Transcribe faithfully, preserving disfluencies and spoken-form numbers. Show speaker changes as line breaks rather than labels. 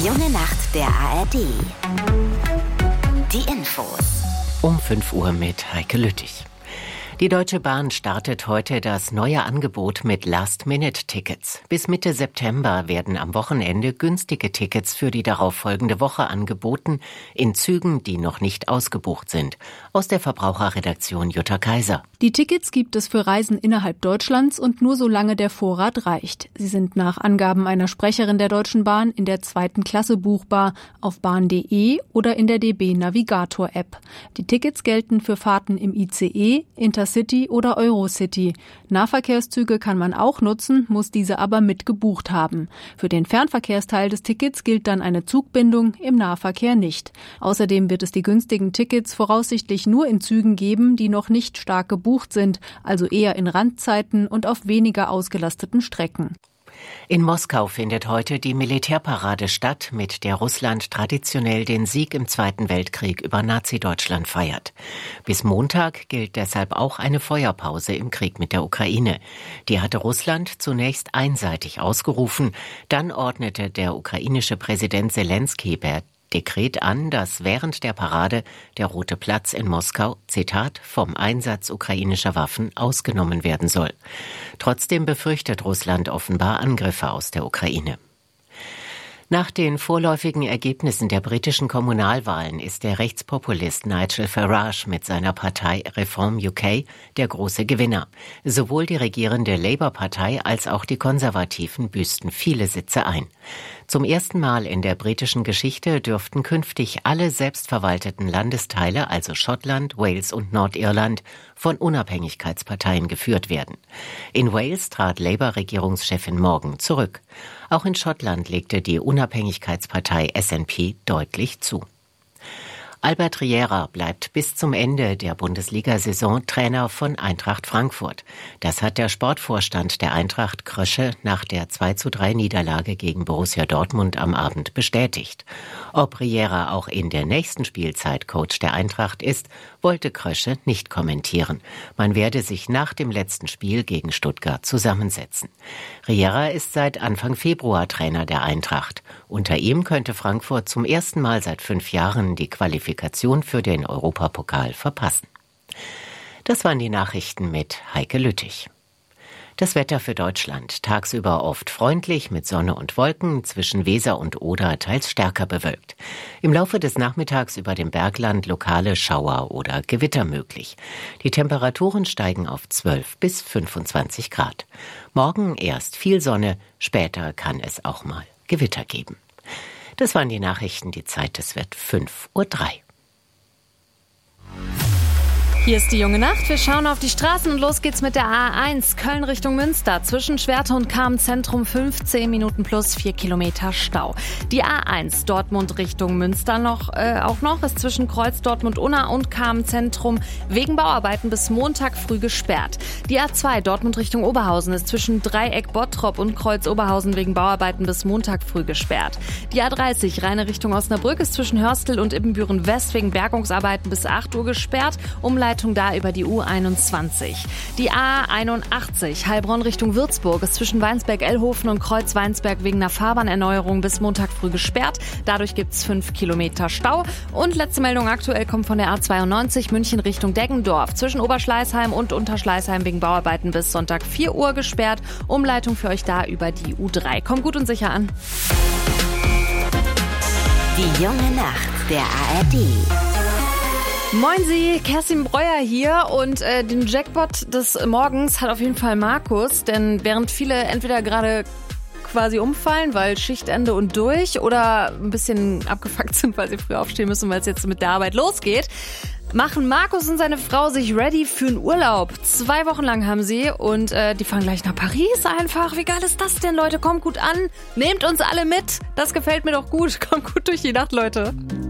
Die junge Nacht der A R D. Die Infos.
Um fünf Uhr mit Heike Lüttich. Die Deutsche Bahn startet heute das neue Angebot mit Last-Minute-Tickets. Bis Mitte September werden am Wochenende günstige Tickets für die darauffolgende Woche angeboten, in Zügen, die noch nicht ausgebucht sind. Aus der Verbraucherredaktion Jutta Kaiser.
Die Tickets gibt es für Reisen innerhalb Deutschlands und nur solange der Vorrat reicht. Sie sind nach Angaben einer Sprecherin der Deutschen Bahn in der zweiten Klasse buchbar, auf bahn punkt de oder in der D B Navigator App. Die Tickets gelten für Fahrten im I C E, Intercity oder Eurocity. Nahverkehrszüge kann man auch nutzen, muss diese aber mit gebucht haben. Für den Fernverkehrsteil des Tickets gilt dann eine Zugbindung, im Nahverkehr nicht. Außerdem wird es die günstigen Tickets voraussichtlich nur in Zügen geben, die noch nicht stark gebucht sind, also eher in Randzeiten und auf weniger ausgelasteten Strecken.
In Moskau findet heute die Militärparade statt, mit der Russland traditionell den Sieg im Zweiten Weltkrieg über Nazi-Deutschland feiert. Bis Montag gilt deshalb auch eine Feuerpause im Krieg mit der Ukraine. Die hatte Russland zunächst einseitig ausgerufen. Dann ordnete der ukrainische Präsident Selenskyj per Dekret an, dass während der Parade der Rote Platz in Moskau, Zitat, vom Einsatz ukrainischer Waffen ausgenommen werden soll. Trotzdem befürchtet Russland offenbar Angriffe aus der Ukraine. Nach den vorläufigen Ergebnissen der britischen Kommunalwahlen ist der Rechtspopulist Nigel Farage mit seiner Partei Reform U K der große Gewinner. Sowohl die regierende Labour-Partei als auch die Konservativen büßten viele Sitze ein. Zum ersten Mal in der britischen Geschichte dürften künftig alle selbstverwalteten Landesteile, also Schottland, Wales und Nordirland, von Unabhängigkeitsparteien geführt werden. In Wales trat Labour-Regierungschefin Morgan zurück. Auch in Schottland legte die Unabhängigkeitspartei S N P deutlich zu. Albert Riera bleibt bis zum Ende der Bundesliga-Saison Trainer von Eintracht Frankfurt. Das hat der Sportvorstand der Eintracht Krösche nach der zwei zu drei Niederlage gegen Borussia Dortmund am Abend bestätigt. Ob Riera auch in der nächsten Spielzeit Coach der Eintracht ist, wollte Krösche nicht kommentieren. Man werde sich nach dem letzten Spiel gegen Stuttgart zusammensetzen. Riera ist seit Anfang Februar Trainer der Eintracht. Unter ihm könnte Frankfurt zum ersten Mal seit fünf Jahren die Qualifikation für den Europapokal verpassen. Das waren die Nachrichten mit Heike Lüttich. Das Wetter für Deutschland. Tagsüber oft freundlich mit Sonne und Wolken, zwischen Weser und Oder teils stärker bewölkt. Im Laufe des Nachmittags über dem Bergland lokale Schauer oder Gewitter möglich. Die Temperaturen steigen auf zwölf bis fünfundzwanzig Grad. Morgen erst viel Sonne, später kann es auch mal Gewitter geben. Das waren die Nachrichten, die Zeit, es wird fünf Uhr drei.
Hier ist die junge Nacht. Wir schauen auf die Straßen und los geht's mit der A eins Köln Richtung Münster. Zwischen Schwerte und Cham-Zentrum fünfzehn Minuten plus vier Kilometer Stau. Die A eins Dortmund Richtung Münster noch äh, auch noch ist zwischen Kreuz Dortmund-Unna und Cham-Zentrum wegen Bauarbeiten bis Montag früh gesperrt. Die A zwei Dortmund Richtung Oberhausen ist zwischen Dreieck Bottrop und Kreuz Oberhausen wegen Bauarbeiten bis Montag früh gesperrt. Die A dreißig Rheine Richtung Osnabrück ist zwischen Hörstel und Ibbenbüren West wegen Bergungsarbeiten bis acht Uhr gesperrt. Umleitung da über die U einundzwanzig. Die A einundachtzig Heilbronn Richtung Würzburg ist zwischen Weinsberg-Ellhofen und Kreuz Weinsberg wegen einer Fahrbahnerneuerung bis Montag früh gesperrt. Dadurch gibt's fünf Kilometer Stau. Und letzte Meldung aktuell kommt von der A zweiundneunzig München Richtung Deggendorf. Zwischen Oberschleißheim und Unterschleißheim wegen Bauarbeiten bis Sonntag vier Uhr gesperrt. Umleitung für euch da über die U drei. Kommt gut und sicher an.
Die junge Nacht der A R D.
Moin Sie, Kerstin Breuer hier und äh, den Jackpot des Morgens hat auf jeden Fall Markus, denn während viele entweder gerade quasi umfallen, weil Schichtende und durch oder ein bisschen abgefuckt sind, weil sie früh aufstehen müssen, weil es jetzt mit der Arbeit losgeht, machen Markus und seine Frau sich ready für einen Urlaub. Zwei Wochen lang haben sie und äh, die fahren gleich nach Paris einfach. Wie geil ist das denn, Leute? Kommt gut an, nehmt uns alle mit. Das gefällt mir doch gut. Kommt gut durch die Nacht, Leute.